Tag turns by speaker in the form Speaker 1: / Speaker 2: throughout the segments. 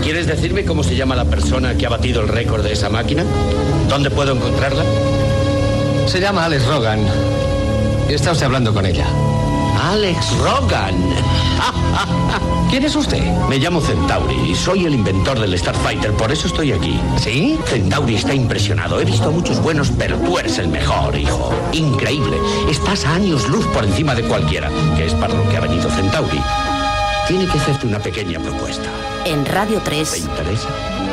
Speaker 1: ¿Quieres decirme cómo se llama la persona que ha batido el récord de esa máquina? ¿Dónde puedo encontrarla?
Speaker 2: Se llama Alex Rogan. Está usted hablando con ella.
Speaker 1: Alex Rogan.
Speaker 2: ¿Quién es usted?
Speaker 1: Me llamo Centauri y soy el inventor del Starfighter, por eso estoy aquí.
Speaker 2: ¿Sí?
Speaker 1: Centauri está impresionado. He visto a muchos buenos, pero tú eres el mejor, hijo. Increíble. Estás a años luz por encima de cualquiera, que es para lo que ha venido Centauri. Tiene que hacerte una pequeña propuesta.
Speaker 3: En Radio 3.
Speaker 1: ¿Te interesa?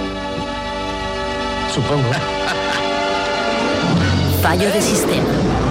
Speaker 2: Supongo.
Speaker 3: Fallo de sistema.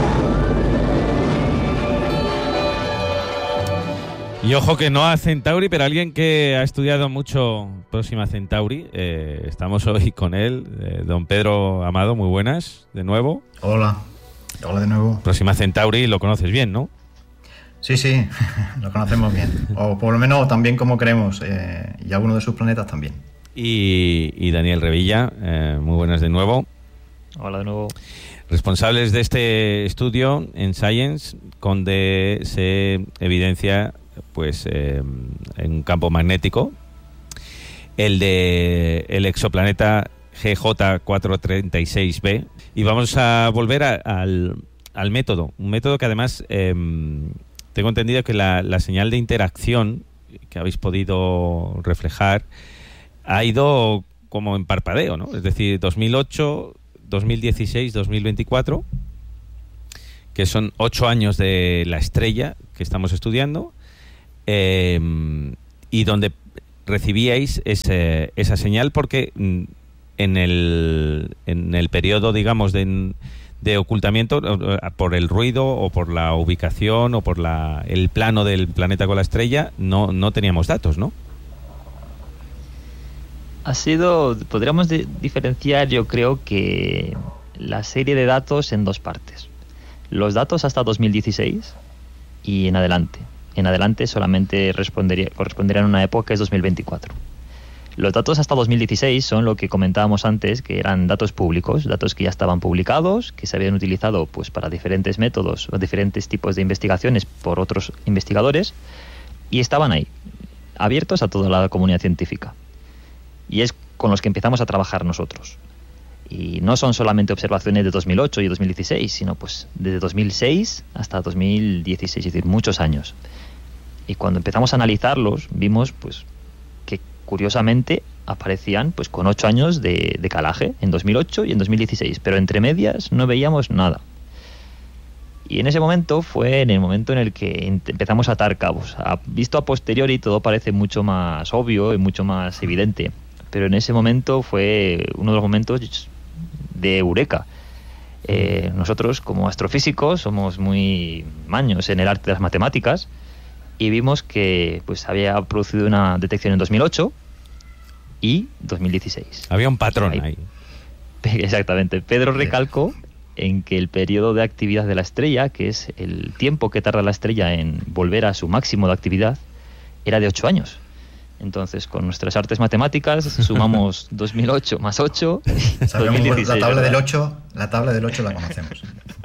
Speaker 4: Y ojo que no a Centauri, pero alguien que ha estudiado mucho Próxima Centauri. Estamos hoy con él, don Pedro Amado, muy buenas, de nuevo.
Speaker 5: Hola de nuevo.
Speaker 4: Próxima Centauri lo conoces bien, ¿no?
Speaker 5: Sí, lo conocemos bien. O por lo menos tan bien como creemos, y algunos de sus planetas también.
Speaker 4: Y Daniel Revilla, muy buenas de nuevo.
Speaker 6: Hola de nuevo.
Speaker 4: Responsables de este estudio en Science, donde se evidencia pues en un campo magnético el exoplaneta GJ436b, y vamos a volver al método, un método que además tengo entendido que la señal de interacción que habéis podido reflejar ha ido como en parpadeo, ¿no? Es decir, 2008, 2016, 2024, que son 8 años de la estrella que estamos estudiando, y donde recibíais esa señal porque en el periodo, digamos, de ocultamiento, por el ruido o por la ubicación o por el plano del planeta con la estrella, no teníamos datos, ¿no?
Speaker 6: Podríamos diferenciar, yo creo, que la serie de datos en dos partes. Los datos hasta 2016 y en adelante. En adelante solamente corresponderían a una época que es 2024. Los datos hasta 2016 son lo que comentábamos antes, que eran datos públicos, datos que ya estaban publicados, que se habían utilizado pues para diferentes métodos o diferentes tipos de investigaciones por otros investigadores, y estaban ahí, abiertos a toda la comunidad científica. Y es con los que empezamos a trabajar nosotros. Y no son solamente observaciones de 2008 y 2016, sino pues desde 2006 hasta 2016, es decir, muchos años. Y cuando empezamos a analizarlos, vimos pues que curiosamente aparecían pues con 8 años de calaje en 2008 y en 2016, pero entre medias no veíamos nada. Y en ese momento fue en el momento en el que empezamos a atar cabos. Visto a posteriori todo parece mucho más obvio y mucho más evidente, pero en ese momento fue uno de los momentos de eureka. Nosotros como astrofísicos somos muy maños en el arte de las matemáticas, y vimos que pues había producido una detección en 2008 y 2016.
Speaker 4: Había un patrón ahí.
Speaker 6: Exactamente. Pedro recalcó en que el periodo de actividad de la estrella, que es el tiempo que tarda la estrella en volver a su máximo de actividad, era de 8 años. Entonces, con nuestras artes matemáticas sumamos 2008 más 8.
Speaker 5: Sabemos
Speaker 6: 2016,
Speaker 5: la tabla
Speaker 6: ¿verdad?
Speaker 5: la tabla del 8 la conocemos.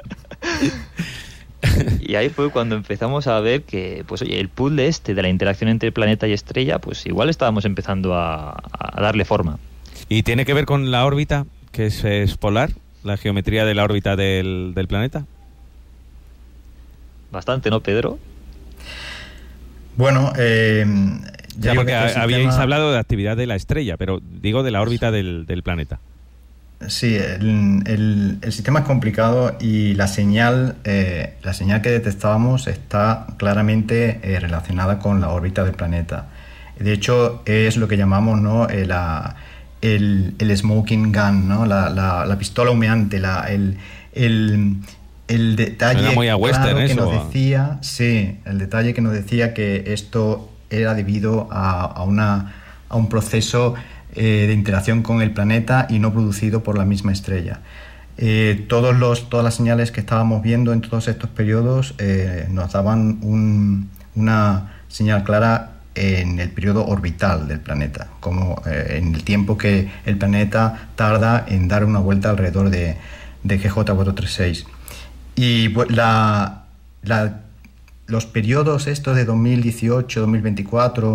Speaker 6: Y ahí fue cuando empezamos a ver que, pues oye, el puzzle de la interacción entre planeta y estrella, pues igual estábamos empezando a darle forma.
Speaker 4: ¿Y tiene que ver con la órbita, que es polar, la geometría de la órbita del planeta?
Speaker 6: Bastante, ¿no, Pedro?
Speaker 5: Bueno,
Speaker 4: ya porque habíais hablado de actividad de la estrella, pero digo de la órbita del planeta.
Speaker 5: Sí, el sistema es complicado y la señal que detectábamos está claramente relacionada con la órbita del planeta. De hecho, es lo que llamamos, ¿no?, el smoking gun, ¿no?, la pistola humeante, el detalle
Speaker 4: muy a western,
Speaker 5: claro que
Speaker 4: eso.
Speaker 5: nos decía, sí, el detalle que nos decía que esto era debido a un proceso de interacción con el planeta y no producido por la misma estrella. Todas las señales que estábamos viendo en todos estos periodos nos daban una señal clara en el periodo orbital del planeta, como en el tiempo que el planeta tarda en dar una vuelta alrededor de GJ436. Y pues, los periodos estos de 2018, 2024,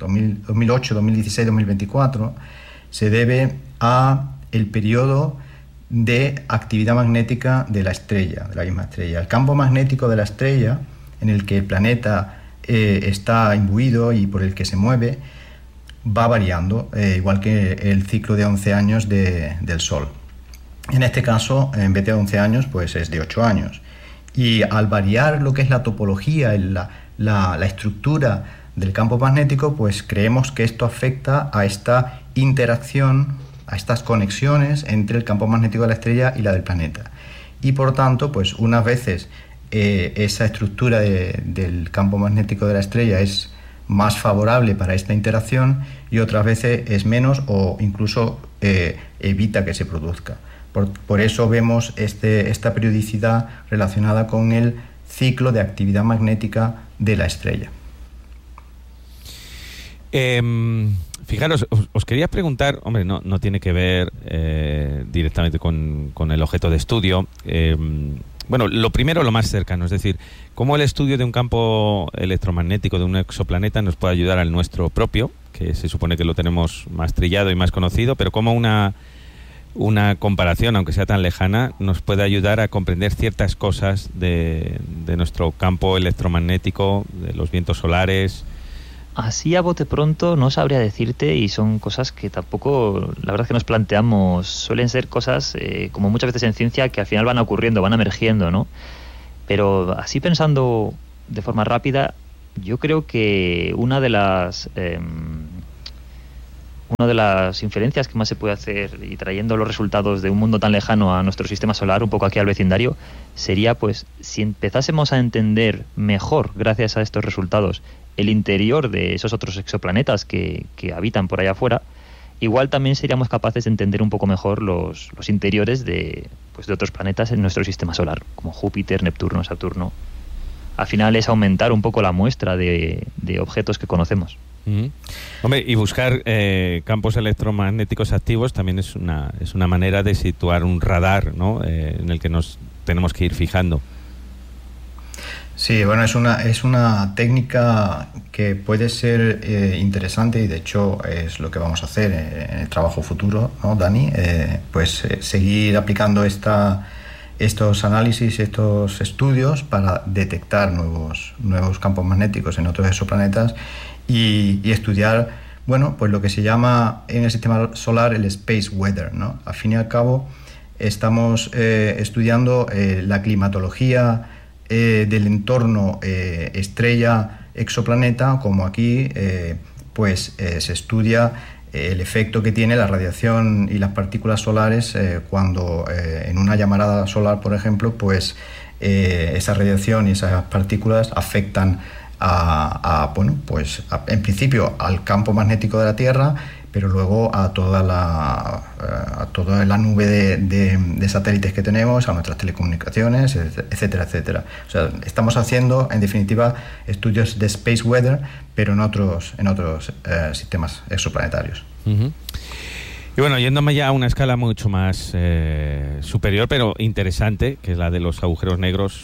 Speaker 5: 2008, 2016, 2024, se debe a el periodo de actividad magnética de la estrella, de la misma estrella. El campo magnético de la estrella, en el que el planeta está imbuido y por el que se mueve, va variando, igual que el ciclo de 11 años del Sol. En este caso, en vez de 11 años, pues es de 8 años. Y al variar lo que es la topología, la estructura del campo magnético, pues creemos que esto afecta a esta interacción, a estas conexiones entre el campo magnético de la estrella y la del planeta. Y por tanto, pues unas veces esa estructura del campo magnético de la estrella es más favorable para esta interacción y otras veces es menos o incluso evita que se produzca. Por eso vemos esta periodicidad relacionada con el ciclo de actividad magnética de la estrella.
Speaker 4: Fijaros, os quería preguntar, hombre, no tiene que ver directamente con el objeto de estudio. Bueno, lo primero, lo más cercano, es decir, cómo el estudio de un campo electromagnético de un exoplaneta nos puede ayudar al nuestro propio, que se supone que lo tenemos más trillado y más conocido, pero cómo una comparación, aunque sea tan lejana, nos puede ayudar a comprender ciertas cosas de nuestro campo electromagnético, de los vientos solares.
Speaker 6: Así a bote pronto no sabría decirte, y son cosas que tampoco, la verdad es que nos planteamos, suelen ser cosas como muchas veces en ciencia que al final van ocurriendo, van emergiendo, ¿no? Pero así pensando de forma rápida, yo creo que una de las inferencias que más se puede hacer, y trayendo los resultados de un mundo tan lejano a nuestro sistema solar, un poco aquí al vecindario, sería pues si empezásemos a entender mejor, gracias a estos resultados, el interior de esos otros exoplanetas que habitan por allá afuera, igual también seríamos capaces de entender un poco mejor los interiores de otros planetas en nuestro sistema solar, como Júpiter, Neptuno, Saturno. Al final es aumentar un poco la muestra de objetos que conocemos.
Speaker 4: Mm-hmm. Hombre, y buscar campos electromagnéticos activos también es una manera de situar un radar, ¿no? En el que nos tenemos que ir fijando.
Speaker 5: Sí, bueno, es una técnica que puede ser interesante, y de hecho es lo que vamos a hacer en el trabajo futuro, ¿no, Dani? Seguir aplicando estos análisis, estos estudios para detectar nuevos campos magnéticos en otros exoplanetas y estudiar, bueno, pues lo que se llama en el sistema solar el space weather, ¿no? Al fin y al cabo estamos estudiando la climatología del entorno estrella-exoplaneta, como aquí se estudia el efecto que tiene la radiación y las partículas solares cuando en una llamarada solar, por ejemplo, esa radiación y esas partículas afectan en principio al campo magnético de la Tierra, pero luego a toda la nube de satélites que tenemos, a nuestras telecomunicaciones, etcétera, etcétera. O sea, estamos haciendo, en definitiva, estudios de space weather, pero en otros sistemas exoplanetarios.
Speaker 4: Uh-huh. Y bueno, yéndome ya a una escala mucho más superior, pero interesante, que es la de los agujeros negros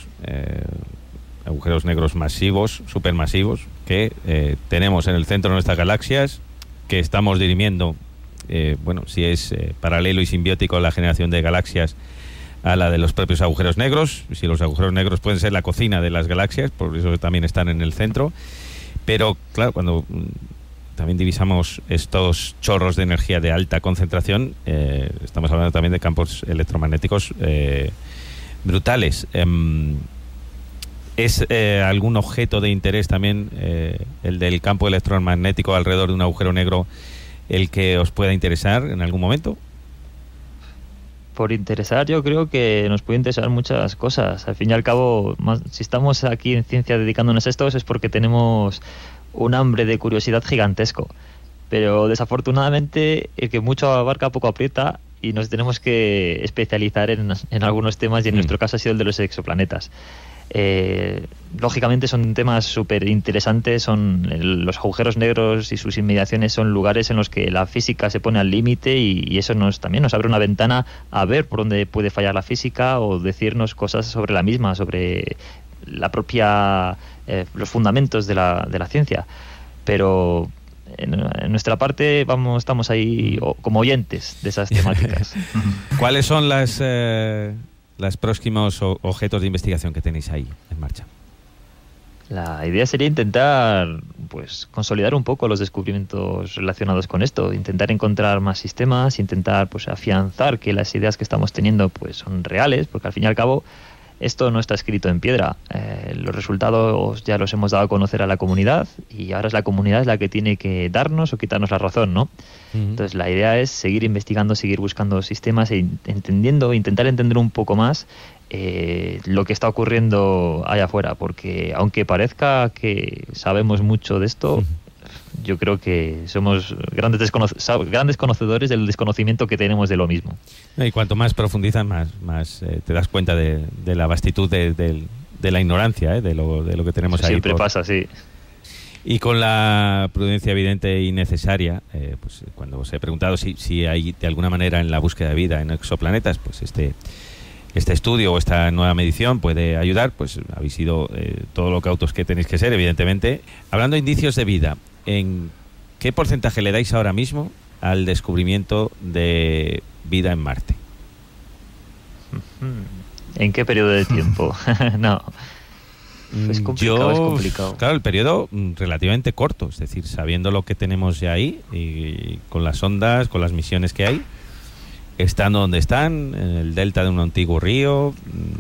Speaker 4: masivos, supermasivos, que tenemos en el centro de nuestras galaxias, que estamos dirimiendo, si es paralelo y simbiótico la generación de galaxias a la de los propios agujeros negros. Si los agujeros negros pueden ser la cocina de las galaxias, por eso también están en el centro. Pero, claro, cuando también divisamos estos chorros de energía de alta concentración, estamos hablando también de campos electromagnéticos brutales. ¿Es algún objeto de interés también el del campo electromagnético alrededor de un agujero negro el que os pueda interesar en algún momento?
Speaker 6: Por interesar, yo creo que nos puede interesar muchas cosas. Al fin y al cabo, si estamos aquí en ciencia dedicándonos a esto, es porque tenemos un hambre de curiosidad gigantesco. Pero desafortunadamente, el que mucho abarca, poco aprieta, y nos tenemos que especializar en algunos temas, y en nuestro caso ha sido el de los exoplanetas. Lógicamente son temas súper interesantes, los agujeros negros y sus inmediaciones son lugares en los que la física se pone al límite, y eso también nos abre una ventana a ver por dónde puede fallar la física o decirnos cosas sobre la misma, sobre la propia los fundamentos de la ciencia. Pero en nuestra parte estamos ahí como oyentes de esas temáticas.
Speaker 4: ¿Cuáles son los próximos objetos de investigación que tenéis ahí en marcha?
Speaker 6: La idea sería intentar pues consolidar un poco los descubrimientos relacionados con esto, intentar encontrar más sistemas, intentar pues afianzar que las ideas que estamos teniendo pues son reales, porque al fin y al cabo esto no está escrito en piedra. Los resultados ya los hemos dado a conocer a la comunidad y ahora es la comunidad la que tiene que darnos o quitarnos la razón, ¿no? Entonces la idea es seguir investigando, seguir buscando sistemas e intentar entender un poco más lo que está ocurriendo allá afuera, porque aunque parezca que sabemos mucho de esto, yo creo que somos grandes conocedores del desconocimiento que tenemos de lo mismo.
Speaker 4: Y cuanto más profundizas, más te das cuenta de la vastitud de la ignorancia, de lo que tenemos ahí.
Speaker 6: Siempre pasa, sí.
Speaker 4: Y con la prudencia evidente y necesaria, pues cuando os he preguntado si hay de alguna manera en la búsqueda de vida en exoplanetas, pues este estudio o esta nueva medición puede ayudar, pues habéis sido todo lo cautos que tenéis que ser, evidentemente. Hablando de indicios de vida, ¿en qué porcentaje le dais ahora mismo al descubrimiento de vida en Marte?
Speaker 6: ¿En qué periodo de tiempo? No. Es complicado.
Speaker 4: Claro, el periodo relativamente corto, es decir, sabiendo lo que tenemos ya ahí, y con las ondas, con las misiones que hay, estando donde están, en el delta de un antiguo río.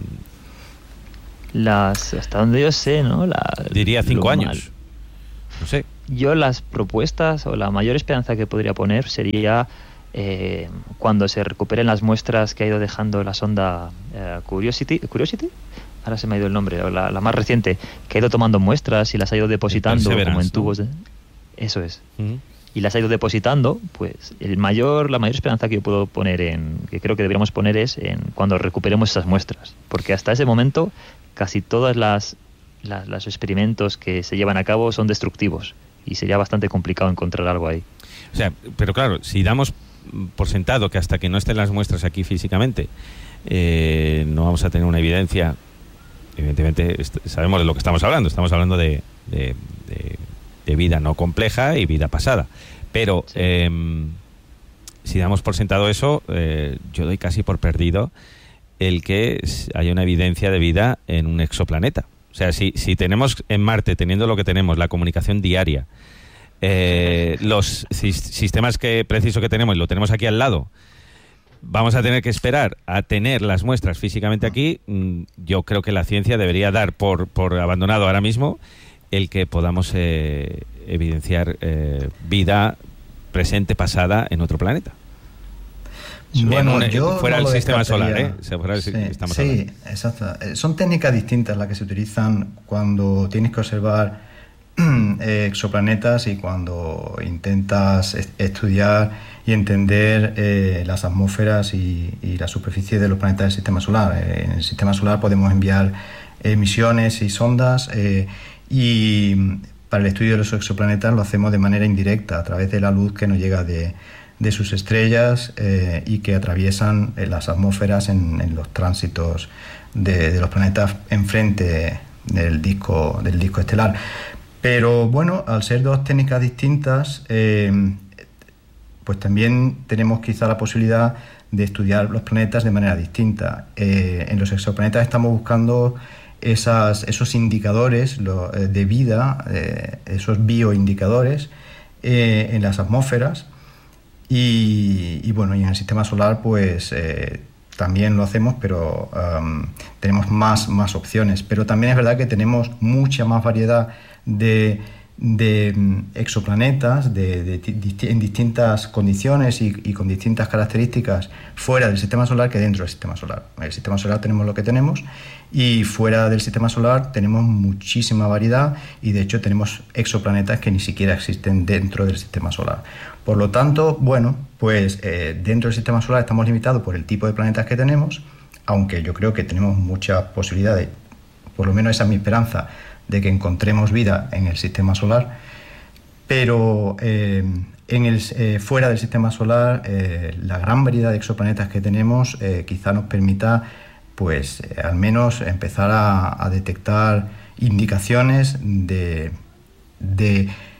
Speaker 6: Hasta donde yo sé, ¿no?
Speaker 4: Diría 5 años. No sé.
Speaker 6: Yo las propuestas o la mayor esperanza que podría poner sería cuando se recuperen las muestras que ha ido dejando la sonda Curiosity. Ahora se me ha ido el nombre, o la más reciente, que ha ido tomando muestras y las ha ido depositando como en tubos. Eso es. Y las ha ido depositando, pues la mayor esperanza que yo puedo poner que creo que deberíamos poner es en cuando recuperemos esas muestras, porque hasta ese momento casi todas los experimentos que se llevan a cabo son destructivos y sería bastante complicado encontrar algo ahí.
Speaker 4: O sea, pero claro, si damos por sentado que hasta que no estén las muestras aquí físicamente no vamos a tener una evidencia, evidentemente sabemos de lo que estamos hablando de vida no compleja y vida pasada, pero sí. Si damos por sentado eso, yo doy casi por perdido el que haya una evidencia de vida en un exoplaneta. O sea, si tenemos en Marte, teniendo lo que tenemos, la comunicación diaria, los sistemas precisos que tenemos, y lo tenemos aquí al lado, vamos a tener que esperar a tener las muestras físicamente aquí. Yo creo que la ciencia debería dar por abandonado ahora mismo el que podamos evidenciar vida presente, pasada en otro planeta.
Speaker 5: Bueno,
Speaker 4: fuera del sistema solar,
Speaker 5: Sí, exacto. Son técnicas distintas las que se utilizan cuando tienes que observar exoplanetas y cuando intentas estudiar y entender las atmósferas y la superficie de los planetas del sistema solar. En el sistema solar podemos enviar misiones y sondas y para el estudio de los exoplanetas lo hacemos de manera indirecta, a través de la luz que nos llega de sus estrellas y que atraviesan las atmósferas en los tránsitos de los planetas enfrente del disco estelar. Pero bueno, al ser dos técnicas distintas, pues también tenemos quizá la posibilidad de estudiar los planetas de manera distinta. En los exoplanetas estamos buscando esos indicadores de vida, esos bioindicadores en las atmósferas. Y bueno, y en el sistema solar pues también lo hacemos, pero tenemos más opciones. Pero también es verdad que tenemos mucha más variedad de exoplanetas en distintas condiciones y con distintas características fuera del sistema solar que dentro del sistema solar. En el sistema solar tenemos lo que tenemos y fuera del sistema solar tenemos muchísima variedad y de hecho tenemos exoplanetas que ni siquiera existen dentro del sistema solar. Por lo tanto, bueno, pues dentro del sistema solar estamos limitados por el tipo de planetas que tenemos, aunque yo creo que tenemos muchas posibilidades, por lo menos esa es mi esperanza, de que encontremos vida en el sistema solar, pero fuera del sistema solar la gran variedad de exoplanetas que tenemos quizá nos permita pues al menos empezar a detectar indicaciones de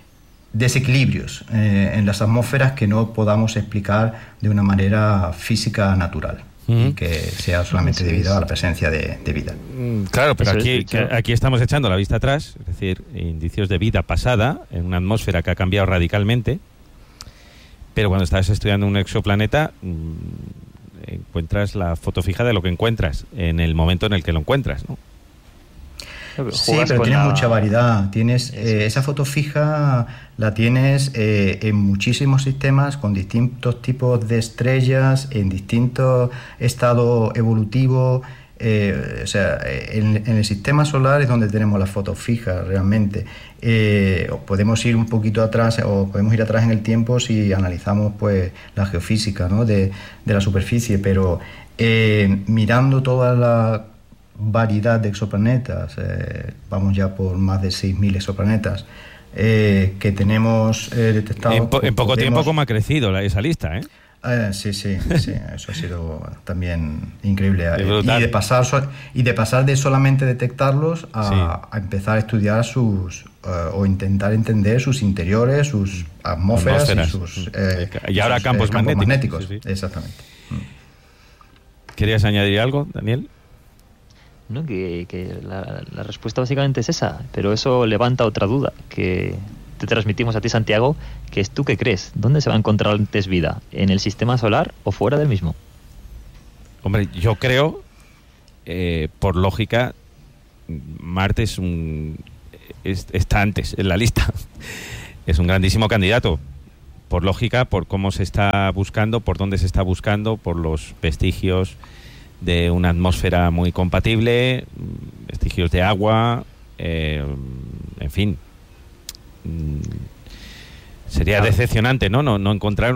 Speaker 5: desequilibrios en las atmósferas que no podamos explicar de una manera física natural. Y que sea solamente debido a la presencia de vida.
Speaker 4: Claro, pero aquí estamos echando la vista atrás, es decir, indicios de vida pasada en una atmósfera que ha cambiado radicalmente, pero cuando estás estudiando un exoplaneta encuentras la foto fija de lo que encuentras en el momento en el que lo encuentras, ¿no?
Speaker 5: Sí, pero tienes mucha variedad. Tienes esa foto fija la tienes en muchísimos sistemas con distintos tipos de estrellas en distintos estados evolutivos. O sea, en el sistema solar es donde tenemos las fotos fijas realmente. Podemos ir un poquito atrás o podemos ir atrás en el tiempo si analizamos pues la geofísica, ¿no? de la superficie, pero mirando toda la variedad de exoplanetas, vamos ya por más de 6.000 exoplanetas que tenemos detectados.
Speaker 4: En poco tiempo, ¿cómo ha crecido esa lista?
Speaker 5: Sí, eso ha sido también increíble. Y de pasar de solamente detectarlos a empezar a estudiar o intentar entender sus interiores, sus atmósferas
Speaker 4: y ahora campos magnéticos. Sí.
Speaker 5: Exactamente.
Speaker 4: ¿Querías añadir algo, Daniel?
Speaker 6: No, que la respuesta básicamente es esa, pero eso levanta otra duda que te transmitimos a ti, Santiago, que es: ¿tú qué crees? ¿Dónde se va a encontrar antes vida? ¿En el sistema solar o fuera del mismo?
Speaker 4: Hombre, yo creo, por lógica, Marte está antes en la lista. Es un grandísimo candidato. Por lógica, por cómo se está buscando, por dónde se está buscando, por los vestigios de una atmósfera muy compatible, vestigios de agua, en fin. Sería decepcionante, ¿no? No encontrar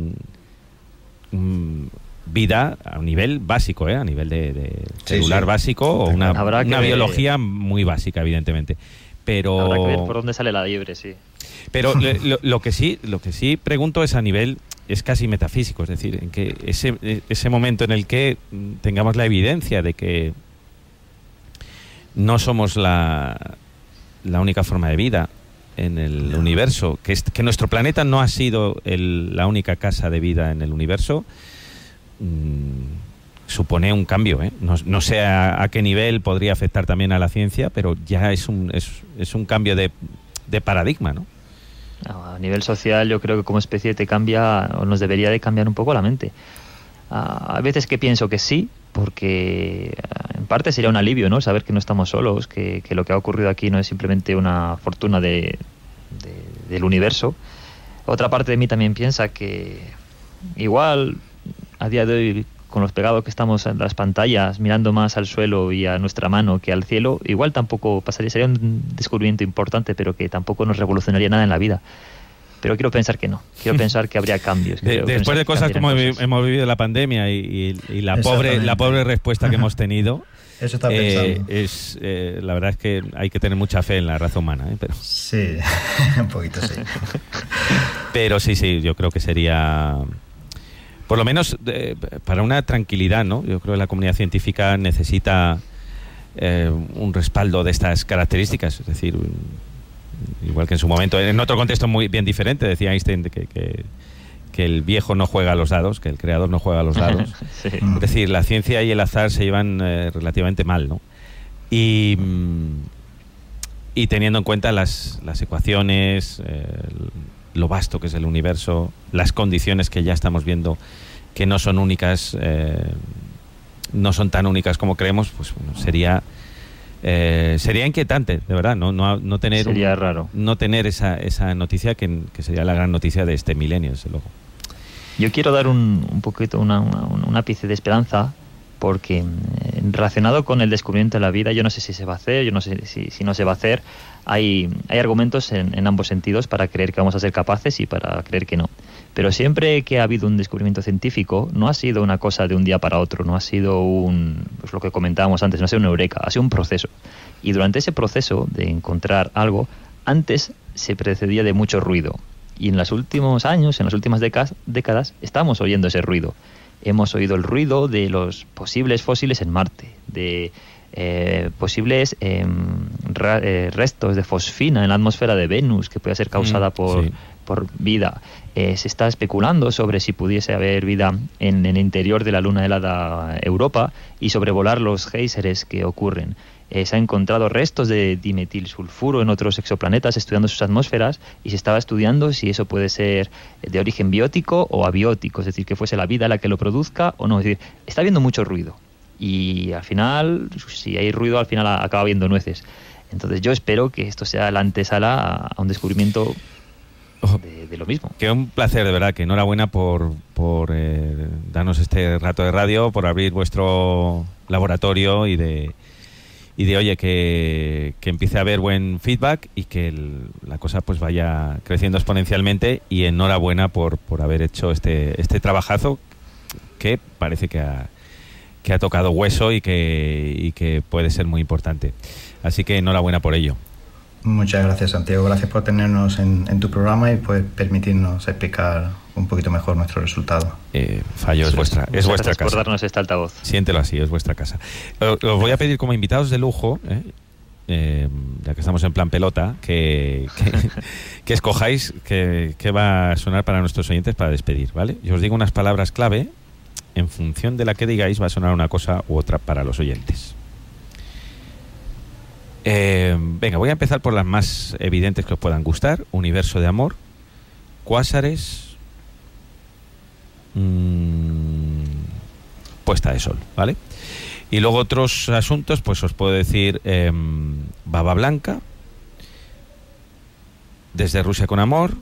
Speaker 4: vida a un nivel básico, a nivel de celular básico, o una biología muy básica, evidentemente. Pero
Speaker 6: habrá que ver por dónde sale la liebre, sí.
Speaker 4: Pero lo que sí pregunto es a nivel, es casi metafísico, es decir, en que ese momento en el que tengamos la evidencia de que no somos la única forma de vida en el universo, que nuestro planeta no ha sido la única casa de vida en el universo, supone un cambio, no sé a qué nivel podría afectar también a la ciencia, pero ya es un cambio de paradigma, ¿no?
Speaker 6: A nivel social, yo creo que como especie te cambia, o nos debería de cambiar un poco la mente. A veces que pienso que sí, porque en parte sería un alivio, ¿no? Saber que no estamos solos, que lo que ha ocurrido aquí no es simplemente una fortuna del universo. Otra parte de mí también piensa que igual a día de hoy, con los pegados que estamos en las pantallas, mirando más al suelo y a nuestra mano que al cielo, igual tampoco pasaría, sería un descubrimiento importante, pero que tampopo nos revolucionaría nada en la vida. Pero quiero pensar que no, quiero pensar que habría cambios.
Speaker 4: Después de cosas como hemos vivido la pandemia y la pobre respuesta que hemos tenido,
Speaker 5: eso está pensando.
Speaker 4: La verdad es que hay que tener mucha fe en la raza humana, pero
Speaker 5: sí, un poquito sí.
Speaker 4: Pero sí, yo creo que sería, por lo menos para una tranquilidad, ¿no? Yo creo que la comunidad científica necesita un respaldo de estas características, es decir, igual que en su momento, en otro contexto muy bien diferente, decía Einstein que el viejo no juega a los dados, que el creador no juega a los dados.
Speaker 6: Sí.
Speaker 4: Es decir, la ciencia y el azar se llevan relativamente mal, ¿no? Y teniendo en cuenta las ecuaciones, lo vasto que es el universo, las condiciones que ya estamos viendo que no son únicas, no son tan únicas como creemos, pues bueno, sería inquietante, de verdad, no tener,
Speaker 6: sería raro
Speaker 4: no tener esa noticia que sería la gran noticia de este milenio, desde luego.
Speaker 6: Yo quiero dar un poquito un ápice de esperanza, porque relacionado con el descubrimiento de la vida, yo no sé si se va a hacer, yo no sé si no se va a hacer. Hay argumentos en ambos sentidos para creer que vamos a ser capaces y para creer que no. Pero siempre que ha habido un descubrimiento científico, no ha sido una cosa de un día para otro, no ha sido pues lo que comentábamos antes, no ha sido una eureka, ha sido un proceso. Y durante ese proceso de encontrar algo, antes se precedía de mucho ruido. Y en los últimos años, en las últimas décadas, estamos oyendo ese ruido. Hemos oído el ruido de los posibles fósiles en Marte, de posibles restos de fosfina en la atmósfera de Venus, que puede ser causada por vida. Se está especulando sobre si pudiese haber vida en el interior de la luna helada Europa y sobrevolar los géiseres que ocurren. Se han encontrado restos de dimetilsulfuro en otros exoplanetas estudiando sus atmósferas, y se estaba estudiando si eso puede ser de origen biótico o abiótico, es decir, que fuese la vida la que lo produzca o no. Es decir, está habiendo mucho ruido, y al final, si hay ruido, al final acaba habiendo nueces. Entonces yo espero que esto sea la antesala a un descubrimiento de lo mismo.
Speaker 4: Que un placer, de verdad, que enhorabuena por darnos este rato de radio, por abrir vuestro laboratorio y de oye, que empiece a haber buen feedback y que la cosa pues vaya creciendo exponencialmente, y enhorabuena por haber hecho este trabajazo que parece que ha tocado hueso y que puede ser muy importante. Así que enhorabuena por ello.
Speaker 5: Muchas gracias, Santiago. Gracias por tenernos en tu programa y por permitirnos explicar un poquito mejor nuestro resultado.
Speaker 4: Fallo, es vuestra casa.
Speaker 6: Por darnos este altavoz.
Speaker 4: Siéntelo así, es vuestra casa. Os voy a pedir como invitados de lujo, ya que estamos en plan pelota, que escojáis qué va a sonar para nuestros oyentes para despedir, ¿vale? Yo os digo unas palabras clave, en función de la que digáis va a sonar una cosa u otra para los oyentes. Venga, voy a empezar por las más evidentes que os puedan gustar: universo de amor, cuásares, puesta de sol, ¿vale? Y luego otros asuntos, pues os puedo decir baba blanca, desde Rusia con amor,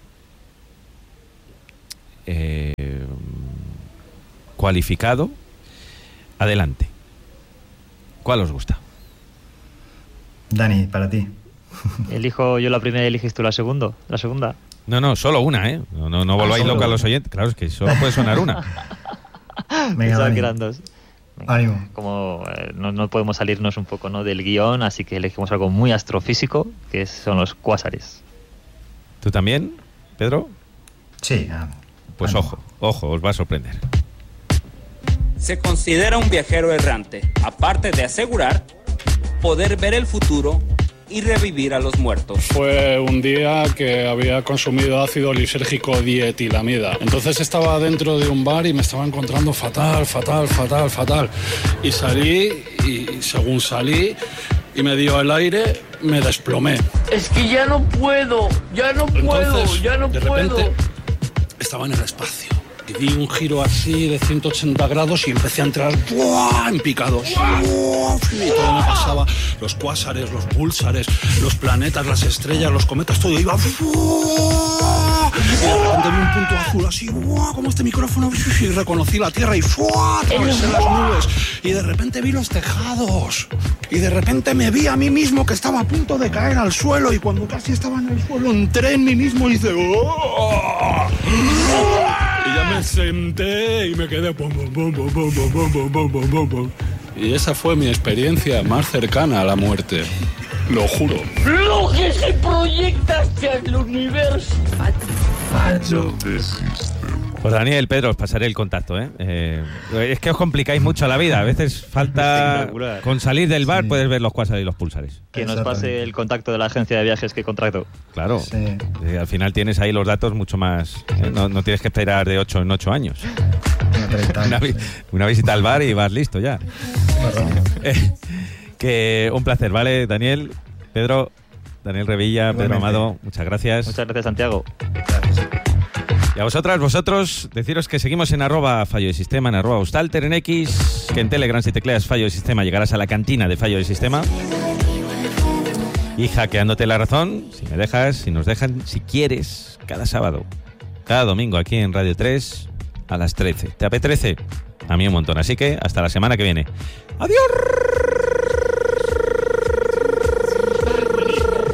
Speaker 4: cualificado, adelante. ¿Cuál os gusta?
Speaker 5: Dani, para ti.
Speaker 6: ¿Elijo yo la primera y eliges tú la segunda?
Speaker 4: No, solo una, ¿eh? No volváis loca a los oyentes. Claro, es que solo puede sonar una.
Speaker 5: Venga, Dani.
Speaker 6: Que eran dos. Venga,
Speaker 5: ánimo.
Speaker 6: Como no podemos salirnos un poco, ¿no?, del guión, así que elegimos algo muy astrofísico, que son los cuásares.
Speaker 4: ¿Tú también, Pedro?
Speaker 5: Sí.
Speaker 4: Pues
Speaker 5: ánimo.
Speaker 4: ojo, os va a sorprender.
Speaker 7: Se considera un viajero errante, aparte de asegurar poder ver el futuro y revivir a los muertos.
Speaker 8: Fue un día que había consumido ácido lisérgico dietilamida. Entonces estaba dentro de un bar y me estaba encontrando fatal. Y salí, y según salí y me dio el aire, me desplomé.
Speaker 9: Es que ya no puedo.
Speaker 8: De repente estaba en el espacio. Y di un giro así de 180 grados y empecé a entrar en picados. Y todo me pasaba, los cuásares, los púlsares, los planetas, las estrellas, los cometas, todo iba. Y de repente vi un punto azul así, como este micrófono, y reconocí la Tierra y atravesé las nubes. Y de repente vi los tejados. Y de repente me vi a mí mismo que estaba a punto de caer al suelo. Y cuando casi estaba en el suelo, entré en mí mismo y hice... Y ya me senté y me quedé... Y esa fue mi experiencia más cercana a la muerte. Lo juro.
Speaker 9: Lo que se proyecta hacia el universo.
Speaker 4: Pues Daniel, Pedro, os pasaré el contacto, ¿eh? Es que os complicáis mucho la vida. A veces falta... Con salir del bar puedes ver los cuásares y los púlsares.
Speaker 6: Que nos pase el contacto de la agencia de viajes que contrato.
Speaker 4: Claro.
Speaker 5: Sí.
Speaker 4: Al final tienes ahí los datos mucho más... No tienes que esperar de 8 en 8 años. Una visita al bar y vas listo ya. Que un placer, ¿vale, Daniel? Pedro, Daniel Revilla, Pedro Amado, muchas gracias.
Speaker 6: Muchas gracias, Santiago.
Speaker 5: Gracias.
Speaker 4: Y a vosotros, deciros que seguimos en @fallo de sistema, en @ustalter en X, que en Telegram, si tecleas fallo de sistema, llegarás a la cantina de fallo de sistema. Y hackeándote la razón, si me dejas, si nos dejan, si quieres, cada sábado, cada domingo aquí en Radio 3 a las 13. ¿Te apetece? A mí un montón, así que hasta la semana que viene. ¡Adiós!